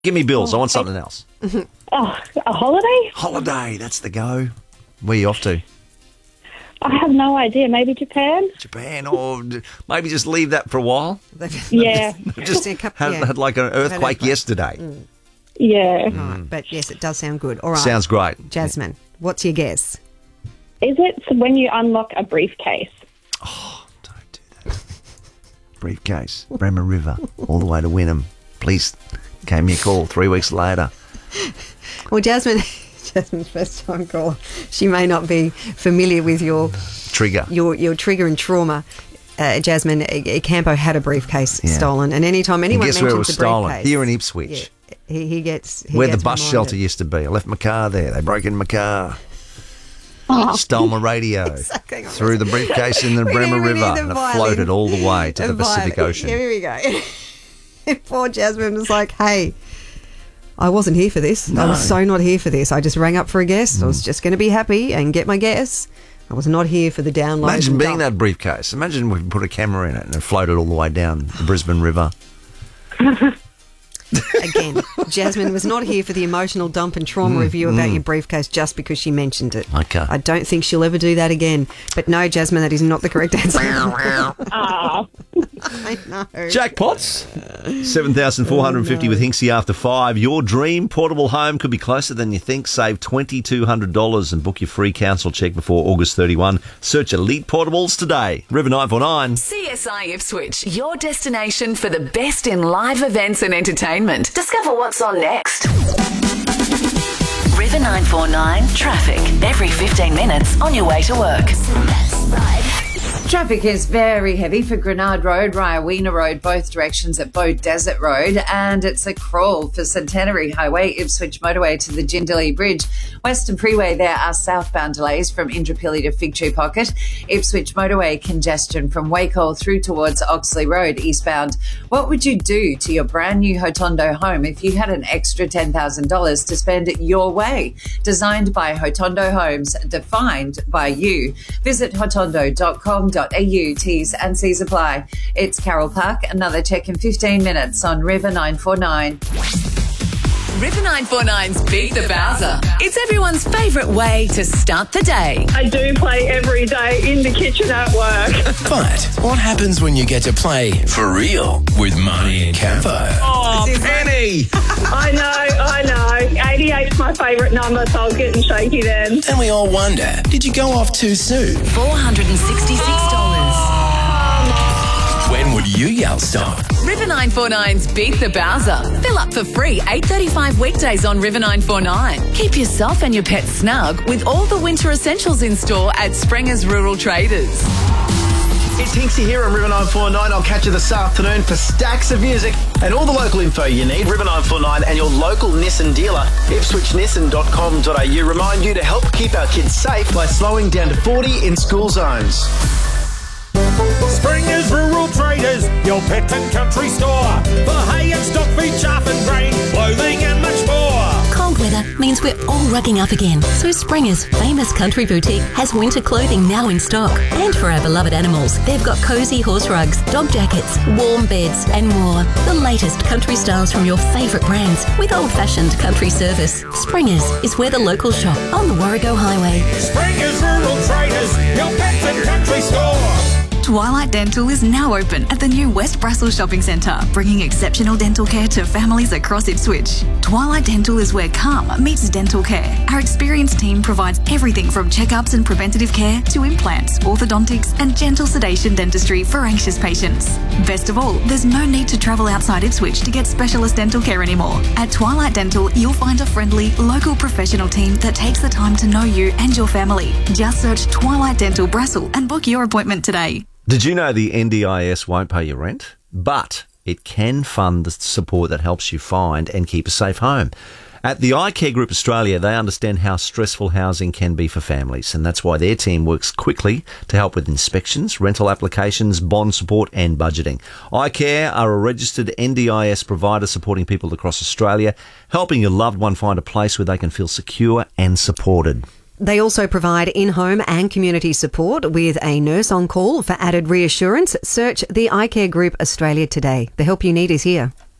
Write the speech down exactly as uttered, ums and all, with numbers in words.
Give me bills. I want something else. Oh, a holiday? Holiday. That's the go. Where are you off to? I have no idea. Maybe Japan? Japan, or maybe just leave that for a while. Yeah. Just a couple- had, yeah. had like an earthquake earthquake. yesterday. Mm. Yeah. Right, but yes, it does sound good. All right. Sounds great. Jasmine, what's your guess? Is it when you unlock a briefcase? Oh, don't do that. Briefcase, Bremer River, all the way to Wynnum. Please, gave me a call three weeks later. Well, Jasmine, Jasmine's first time caller. She may not be familiar with your Trigger. your your trigger and trauma. Uh, Jasmine, uh, Campo had a briefcase Yeah. stolen, and anytime And anyone guess mentions where it was a stolen? briefcase, Here in Ipswich. yeah, he, he gets he Where the gets bus reminded. shelter used to be. I left my car there. They broke in my car. Oh. Stole my radio. Exactly. Threw the briefcase in the We Bremer need- we River need the and it violin. floated all the way to the The Pacific violin. Ocean. Yeah, here we go. Poor Jasmine was like, hey, I wasn't here for this. I was so not here for this. I just rang up for a guest. I was just going to be happy and get my guess. I was not here for the download. Imagine and being dump. that briefcase. Imagine we put a camera in it and it floated all the way down the Brisbane River. Again, Jasmine was not here for the emotional dump and trauma review about your briefcase just because she mentioned it. Okay. I don't think she'll ever do that again. But no, Jasmine, that is not the correct answer. Ah. I know. Jackpots. seven thousand four hundred fifty with Hinksy after five. Your dream portable home could be closer than you think. Save two thousand two hundred dollars and book your free council check before August thirty-first. Search Elite Portables today. River nine four nine. C S I Ipswich, your destination for the best in live events and entertainment. Discover what's on next. River nine four nine traffic. Every fifteen minutes on your way to work. Traffic is very heavy for Grenard Road, Ryawena Road, both directions at Bow Desert Road, and it's a crawl for Centenary Highway, Ipswich Motorway to the Jindalee Bridge. Western Freeway, there are southbound delays from Indooroopilly to Fig Tree Pocket. Ipswich Motorway congestion from Wacol through towards Oxley Road, eastbound. What would you do to your brand new Hotondo home if you had an extra ten thousand dollars to spend it your way? Designed by Hotondo Homes, defined by you. Visit hotondo dot com dot a u. T's and C's apply. It's Carol Park. Another check in fifteen minutes on River nine four nine. River nine four nine's Beat the Bowser. It's everyone's favourite way to start the day. I do play every day in the kitchen at work. But what happens when you get to play for real with Marnie and Campo? Oh, Penny! I know, I know. eighty-eight's my favourite number, so I was getting shaky then. Then we all wonder, did you go off too soon? four hundred sixty-six dollars. When would you yell stop? River nine four nine's Beat the Bowser. Fill up for free eight thirty-five weekdays on River nine four nine. Keep yourself and your pet snug with all the winter essentials in store at Springer's Rural Traders. It's Hinksy here on River nine four nine. I'll catch you this afternoon for stacks of music and all the local info you need. River nine four nine and your local Nissan dealer, ipswich nissan dot com dot a u. Remind you to help keep our kids safe by slowing down to forty in school zones. Springer's Rural Traders, your pet and country store. For hay and stock feed, chaff and grain, clothing and much more. Cold weather means we're all rugging up again. So Springer's famous country boutique has winter clothing now in stock. And for our beloved animals, they've got cosy horse rugs, dog jackets, warm beds and more. The latest country styles from your favourite brands with old-fashioned country service. Springer's is where the locals shop on the Warrego Highway. Springer's Rural Traders, your pet and country store. Twilight Dental is now open at the new West Brussels Shopping Centre, bringing exceptional dental care to families across Ipswich. Twilight Dental is where calm meets dental care. Our experienced team provides everything from checkups and preventative care to implants, orthodontics and gentle sedation dentistry for anxious patients. Best of all, there's no need to travel outside Ipswich to get specialist dental care anymore. At Twilight Dental, you'll find a friendly, local professional team that takes the time to know you and your family. Just search Twilight Dental Brussels and book your appointment today. Did you know the N D I S won't pay your rent? But it can fund the support that helps you find and keep a safe home. At the iCare Group Australia, they understand how stressful housing can be for families, and that's why their team works quickly to help with inspections, rental applications, bond support and budgeting. iCare are a registered N D I S provider supporting people across Australia, helping your loved one find a place where they can feel secure and supported. They also provide in-home and community support with a nurse on call for added reassurance. Search the iCare Group Australia today. The help you need is here.